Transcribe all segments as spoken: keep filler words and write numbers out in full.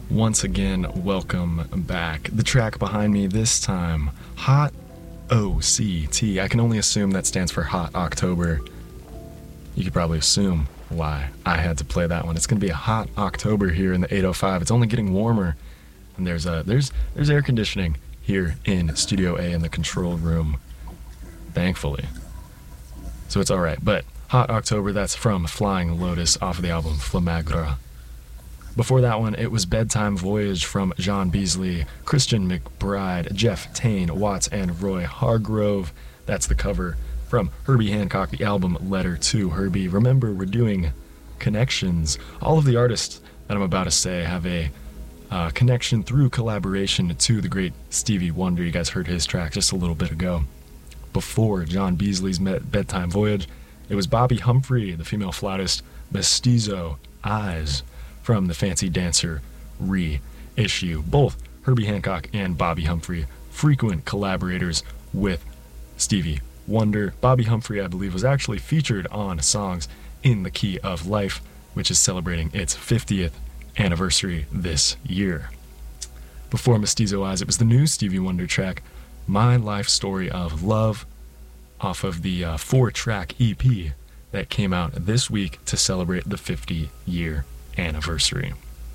Once again, welcome back. The track behind me this time, Hot O C T. I can only assume that stands for Hot October. You could probably assume why I had to play that one. It's going to be a hot October here in the eight oh five. It's only getting warmer, and there's a, there's there's air conditioning here in Studio A in the control room, thankfully. So it's all right. But Hot October, that's from Flying Lotus off of the album Flammagra. Before that one, it was Bedtime Voyage from John Beasley, Christian McBride, Jeff Tain, Watts, and Roy Hargrove. That's the cover from Herbie Hancock, the album Letter to Herbie. Remember, we're doing connections. All of the artists that I'm about to say have a uh, connection through collaboration to the great Stevie Wonder. You guys heard his track just a little bit ago. Before John Beasley's Bedtime Voyage, it was Bobby Humphrey, the female flautist, Mestizo Eyes, from the Fancy Dancer reissue. Both Herbie Hancock and Bobby Humphrey, frequent collaborators with Stevie Wonder. Bobby Humphrey, I believe, was actually featured on Songs in the Key of Life, which is celebrating its fiftieth anniversary this year. Before Mestizo Eyes, it was the new Stevie Wonder track, My Life Story of Love, off of the uh, four-track E P that came out this week to celebrate the fifty-year anniversary.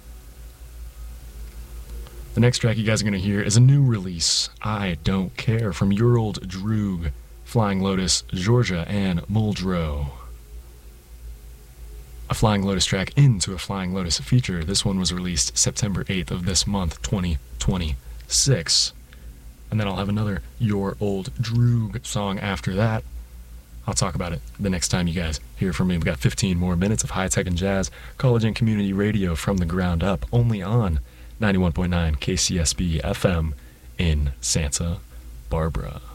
The next track you guys are going to hear is a new release, I Don't Care, from Your Old Droog, Flying Lotus, Georgia, and Muldrow. A Flying Lotus track into a Flying Lotus feature. This one was released September eighth of this month, twenty twenty-six. And then I'll have another Your Old Droog song after that. I'll talk about it the next time you guys hear from me. We've got fifteen more minutes of high-tech and jazz, college and community radio from the ground up, only on ninety-one point nine K C S B F M in Santa Barbara.